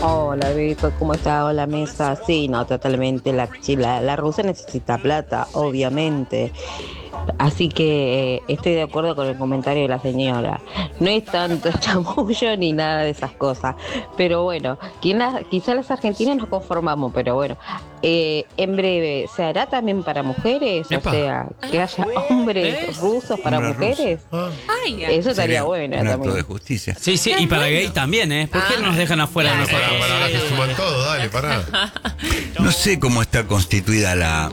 Hola, Beto, ¿cómo está? Hola, mesa. Sí, no, totalmente. La rusa necesita plata, obviamente. Así que estoy de acuerdo con el comentario de la señora. No es tanto chamullo ni nada de esas cosas. Pero bueno, quizás las argentinas nos conformamos, pero bueno. En breve, ¿se hará también para mujeres? O Epa. sea, que haya hombres ¿Ves? rusos para Hombre ruso. mujeres. Ay, Eso estaría Sería bueno un acto de también. justicia. Sí, sí, y para gay también, ¿eh? ¿Por qué no nos dejan afuera a Claro. nosotros? Pará, se suman todos, dale, pará. No sé cómo está constituida la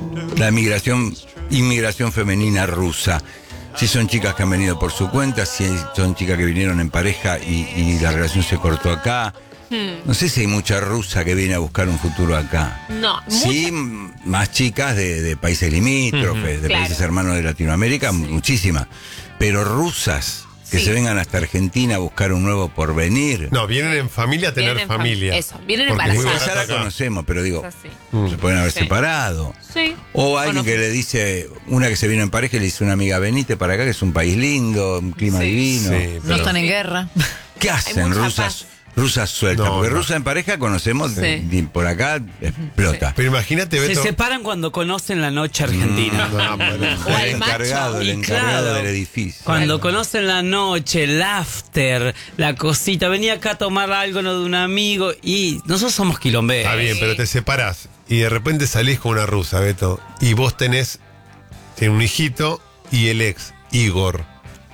inmigración femenina rusa. Si son chicas que han venido por su cuenta, si son chicas que vinieron en pareja y la relación se cortó acá. No sé si hay mucha rusa que viene a buscar un futuro acá. No, Sí, más chicas de países limítrofes, de Claro. países hermanos de Latinoamérica, muchísimas. Pero rusas que Sí. se vengan hasta Argentina a buscar un nuevo porvenir. No, vienen en familia a tener Vienen en familia. eso, vienen Porque es muy embarazadas. Ya barato la acá. conocemos, pero digo, Es así. se pueden haber Sí. separado. Sí. O alguien no. que le dice, una que se vino en pareja y le dice a una amiga, venite para acá, que es un país lindo, un clima Sí. divino. Sí, No pero- están en guerra. ¿Qué hacen mucha rusas? paz. Rusas sueltas, No, porque no. rusa en pareja conocemos, Sí. por acá explota. Pero imagínate, Se Beto. separan cuando conocen la noche argentina. No, pero- O al El encargado, macho. el Y encargado claro, del edificio. Cuando conocen la noche, el after, la cosita, venía acá a tomar algo ¿no? de un amigo y nosotros somos quilomberos. Está bien, pero te separás y de repente salís con una rusa, Beto, y vos tenés un hijito y el ex, Igor,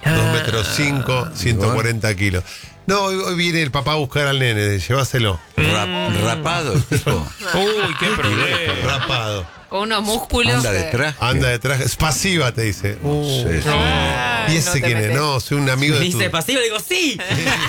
2,5 metros, 140 kilos. No, hoy viene el papá a buscar al nene, llévaselo. Rapado el tipo. Uy, qué problema. Rapado. Con unos músculos. Anda de traje. Anda detrás, es pasiva, te dice. Sí, sí. ¿Y ese no te quién es? metes. No, soy un amigo Me de tu... dice pasivo, digo, sí.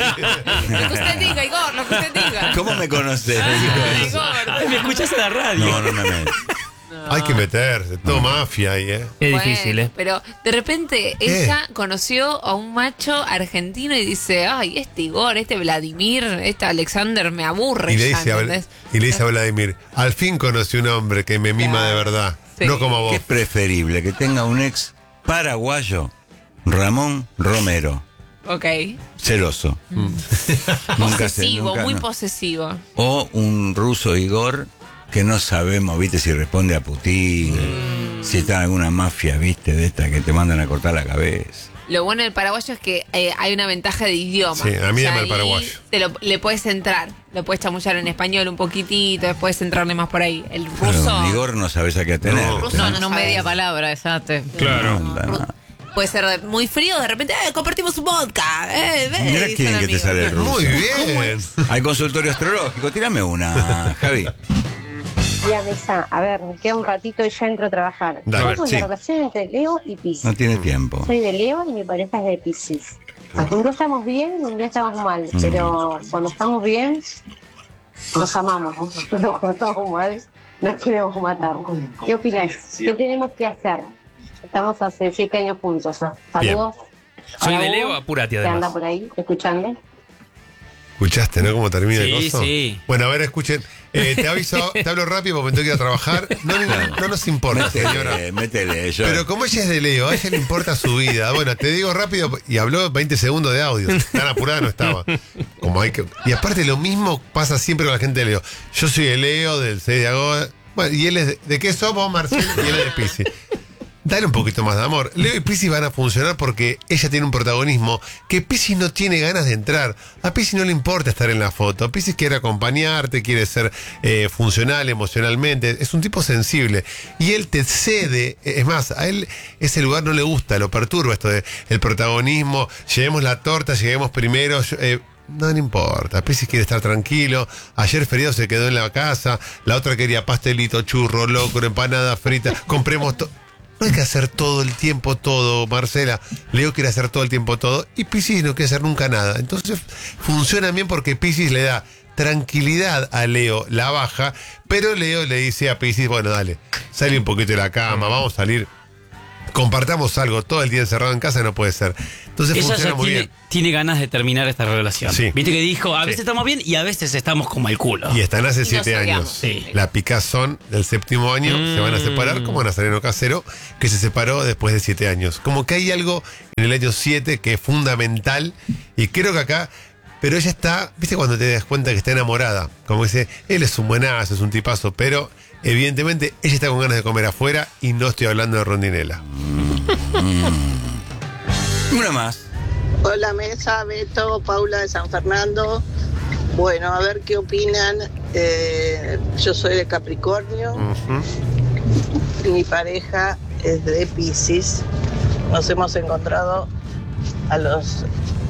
Lo que usted diga, Igor, lo que usted diga. ¿Cómo me conoces? Igor. Ay, me escuchas en la radio. No, no me meto. Hay que meterse, todo mafia ahí, ¿eh? Es Bueno, difícil, ¿eh? Pero de repente ¿Qué? ella conoció a un macho argentino y dice, ay, este Igor, este Vladimir, este Alexander me aburre. Y le ya, dice, ¿entendés? a Vladimir, al fin conocí un hombre que me mima de verdad, Sí. no como vos. ¿Qué es preferible? ¿Que tenga un ex paraguayo, Ramón Romero, Ok. celoso? Nunca sé, Posesivo, nunca, muy no. posesivo. O un ruso Igor que no sabemos, viste, si responde a Putin, si está en alguna mafia, viste, de esta que te mandan a cortar la cabeza. Lo bueno del paraguayo es que hay una ventaja de idioma. Sí, a mí dame el ahí paraguayo. le puedes entrar, lo puedes chamullar en español un poquitito, después centrarle más por ahí. El Pero ruso con Igor no sabes a qué atener. No, ¿viste? ruso No, no media palabra, exacto. Claro. No, no. puede ser muy frío, de repente, compartimos un vodka. Mirá Y quién son que te amigos. sale el ruso. Muy bien. Hay consultorio astrológico, tírame una, Javi. Ya, Mesa, a ver, me queda un ratito y ya entro a trabajar. Dale, ¿Cómo es sí. la relación entre Leo y Piscis? No tiene tiempo. Soy de Leo y mi pareja es de Piscis. Un día estamos bien y un día estamos mal, pero cuando estamos bien, nos amamos. Pero cuando estamos mal, nos queremos matar. ¿Qué opinas? ¿Qué tenemos que hacer? Estamos hace 7 años juntos. Saludos. Soy Para de Leo, Hugo, apurate que anda además. por ahí escuchando. ¿Escuchaste, no? ¿Cómo termina el Sí, coso? sí. Bueno, a ver, escuchen. Te aviso, te hablo rápido porque me tengo que ir a trabajar. No nos importa, señora. Métele, yo. Pero como ella es de Leo, a ella le importa su vida. Bueno, te digo rápido, y habló 20 segundos de audio. Tan apurada no estaba. Como hay que... Y aparte lo mismo pasa siempre con la gente de Leo. Yo soy de Leo, del 6 de agosto. Bueno, y él es ¿de qué somos, Marcelo? Y él es de Piscis. Dale un poquito más de amor. Leo y Piscis van a funcionar porque ella tiene un protagonismo que Piscis no tiene ganas de entrar. A Piscis no le importa estar en la foto. Piscis quiere acompañarte, quiere ser funcional emocionalmente. Es un tipo sensible. Y él te cede. Es más, a él ese lugar no le gusta, lo perturba esto de el protagonismo. Llevemos la torta, lleguemos primero. No le importa, Piscis quiere estar tranquilo. Ayer feriado se quedó en la casa. La otra quería pastelito, churro, locro, empanada frita. Compremos todo. No hay que hacer todo el tiempo todo, Marcela. Leo quiere hacer todo el tiempo todo y Piscis no quiere hacer nunca nada. Entonces funciona bien porque Piscis le da tranquilidad a Leo, la baja, pero Leo le dice a Piscis, bueno, dale, sale un poquito de la cama, vamos a salir, compartamos algo, todo el día encerrado en casa no puede ser. Entonces Ella funciona ya muy tiene, bien. tiene ganas de terminar esta relación. Sí. Viste que dijo, a Sí. veces estamos bien y a veces estamos como el culo. Y están hace Y nos 7 odiamos. años. Sí. La picazón del 7º año se van a separar, como Nazareno Casero, que se separó después de 7 años. Como que hay algo en el año 7 que es fundamental, y creo que acá pero ella está, ¿viste cuando te das cuenta que está enamorada? Como dice, él es un buenazo, es un tipazo, pero evidentemente ella está con ganas de comer afuera y no estoy hablando de Rondinela. Una más. Hola Mesa, Beto, Paula de San Fernando. Bueno, a ver qué opinan. Yo soy de Capricornio. Mi pareja es de Piscis. Nos hemos encontrado a los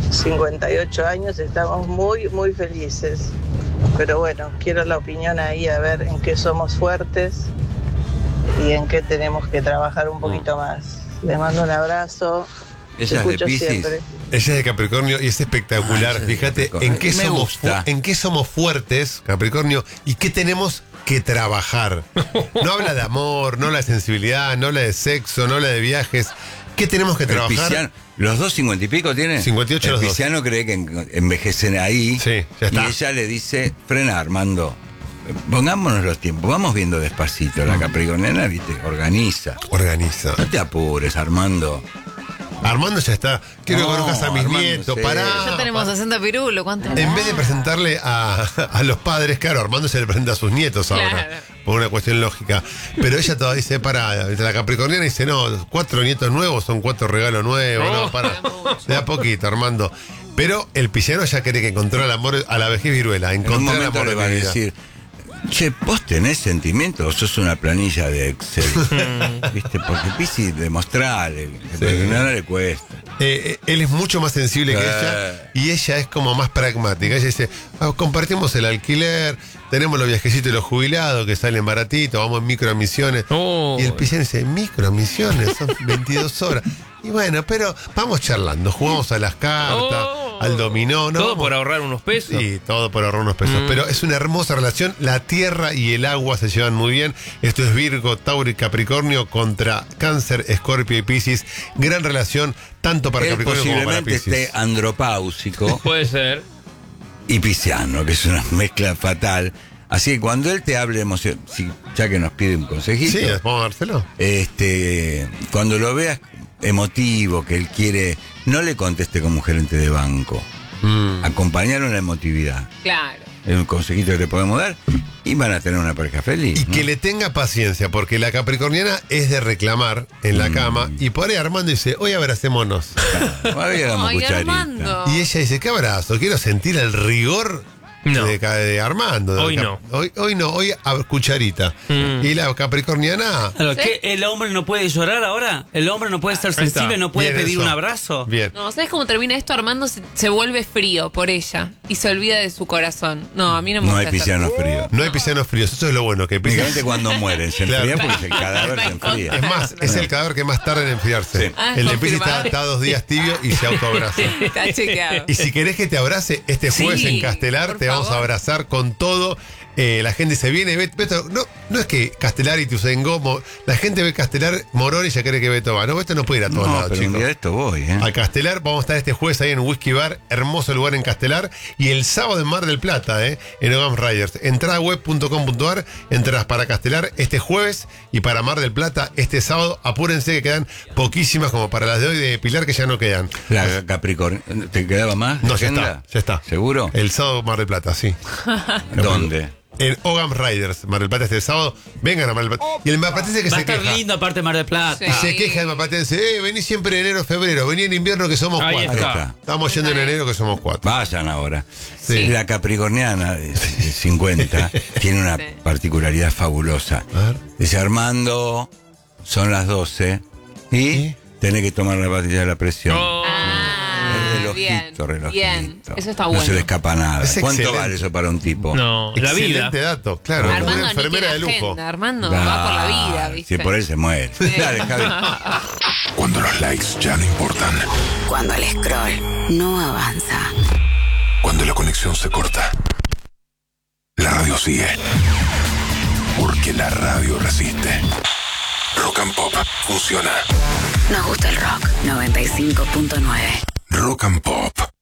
58 años. Estamos muy, muy felices. Pero bueno, quiero la opinión ahí, a ver en qué somos fuertes y en qué tenemos que trabajar un poquito más. Les mando un abrazo. Ella es de Piscis. Siempre. Ella es de Capricornio y es espectacular. Ah, Fíjate sí, en qué me gusta. en qué somos fuertes, Capricornio, y qué tenemos que trabajar. No habla de amor, no habla de sensibilidad, no habla de sexo, no habla de viajes. ¿Qué tenemos que El trabajar? pisciano, ¿los dos 50 y pico tienen? 58 el los dos. pisciano cree que envejecen ahí. Sí, ya está. Y ella le dice, frena, Armando. Pongámonos los tiempos, vamos viendo despacito. La capricorniana, viste, organiza. Organiza. No te apures, Armando. Armando ya está. Quiero que No, conozcas a mis Armando, nietos. sí. Pará. Ya tenemos 60 pirulos, ¿cuánto? En vez de presentarle a los padres, claro, Armando se le presenta a sus nietos ahora, Claro. por una cuestión lógica. Pero ella todavía dice, la capricorniana dice, no, 4 nietos nuevos son 4 regalos nuevos, no, para. De a poquito, Armando. Pero el pisciano ya cree que encontró el amor a la vejez viruela, En un encontró el momento amor le de va a mi vida. decir, che, ¿vos tenés sentimientos o sos una planilla de Excel? ¿Viste? Porque Piscis demostrarle, que no le cuesta. Él es mucho más sensible que ella y ella es como más pragmática. Ella dice, compartimos el alquiler, tenemos los viajecitos y los jubilados que salen baratitos, vamos en microemisiones. Y el pisciano dice, microemisiones, son 22 horas. Y bueno, pero vamos charlando, jugamos a las cartas, al dominó. ¿No? Todo Vamos- por ahorrar unos pesos. Sí, todo por ahorrar unos pesos. Pero es una hermosa relación. La tierra y el agua se llevan muy bien. Esto es Virgo, Tauro y Capricornio contra Cáncer, Escorpio y Piscis. Gran relación, tanto para Él Capricornio como para posiblemente Piscis. esté andropáusico Puede ser. y pisciano, que es una mezcla fatal. Así que cuando él te hable de emoción, ya que nos pide un consejito, Sí, vamos a dárselo. cuando lo veas emotivo, que él quiere, no le conteste como un gerente de banco. Acompañar una emotividad. Claro. Es un consejito que te podemos dar y van a tener una pareja feliz. Y ¿no? que le tenga paciencia, porque la capricorniana es de reclamar en la cama. Y por ahí Armando dice, hoy abracémonos. Hoy damos Ay, cucharita. Armando. Y ella dice, ¿qué abrazo? Quiero sentir el rigor No. de Armando. Hoy no. Hoy no, hoy a cucharita. Y la capricorniana... Claro, ¿qué? ¿El hombre no puede llorar ahora? ¿El hombre no puede estar Ahí está. sensible? ¿No puede Bien pedir eso. un abrazo? Bien. No, ¿sabes cómo termina esto? Armando se vuelve frío por ella y se olvida de su corazón. No, a mí no me No gusta hay estar- piscianos fríos. No hay piscianos fríos, eso es lo bueno, que Únicamente cuando mueren se Claro. enfría porque el cadáver se enfría. Es más, es el cadáver que más tarda en enfriarse. Sí. Ah, El de Piscis confirmado. está 2 días tibio y se autoabraza. Está chequeado. Y si querés que te abrace, este jueves Sí, en Castelar por te vamos a favor. abrazar con todo. La gente se viene, Beto, no es que Castelar y Ituzaingó, la gente ve Castelar, Morón y ya cree que Beto va. No, Beto no puede ir a todos No, lados, pero un chicos. día de esto voy, ¿eh? A Castelar, vamos a estar este jueves ahí en Whisky Bar, hermoso lugar en Castelar, y el sábado en Mar del Plata, en Ogam Riders. Entrada web.com.ar, entradas para Castelar este jueves y para Mar del Plata este sábado. Apúrense que quedan poquísimas como para las de hoy de Pilar que ya no quedan. La Capricornio. ¿Te quedaba más? No, ya agenda? está, ya está. ¿Seguro? El sábado Mar del Plata, sí. ¿Dónde? En Ogam Riders, Mar del Plata este sábado. Vengan a Mar del Plata. Y el marplatense que Va a se estar queja. lindo aparte Mar del Plata. Y se queja el marplatense, vení siempre en enero, febrero, vení en invierno que somos Ahí 4. está. Estamos yendo en enero que somos 4. Vayan ahora. Sí. La Capricorniana de 50 tiene una Sí. particularidad fabulosa. A ver. Dice, Armando, son las 12 y ¿Y? tenés que tomar la pastilla de la presión. Ah, bien. relojito. Bien. Eso está No bueno. se le escapa nada. Es ¿Cuánto excelente. vale eso para un tipo? No, la vida. Excelente dato, claro. Armando Una ni enfermera tiene de lujo. agenda, Armando va por la vida, Ah, ¿viste? Si por él se muere. Dale, Javi. Cuando los likes ya no importan. Cuando el scroll no avanza. Cuando la conexión se corta. La radio sigue. Porque la radio resiste. Rock and Pop funciona. Nos gusta el rock. 95.9. Rock and Pop.